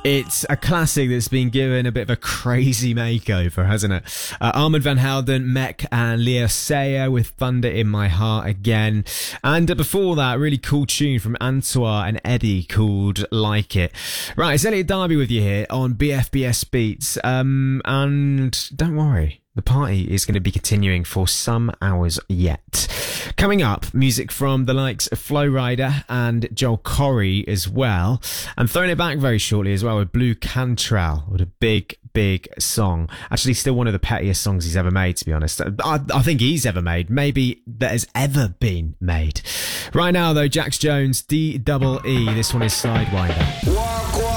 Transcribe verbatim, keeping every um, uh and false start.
It's a classic that's been given a bit of a crazy makeover, hasn't it? Uh, Armand Van Helden, Mek and Leo Sayer with Thunder in My Heart again. And uh, before that, a really cool tune from Antoine and Eddie called Like It. Right, it's Elliot Darby with you here on B F B S Beats. Um, and don't worry, the party is going to be continuing for some hours yet. Coming up, music from the likes of Flo Rida and Joel Corry as well. I'm throwing it back very shortly as well with Blue Cantrell. What a big, big song. Actually, still one of the pettiest songs he's ever made, to be honest. I, I think he's ever made. Maybe that has ever been made. Right now, though, Jax Jones, D E E. This one is Sidewinder. Walk, walk.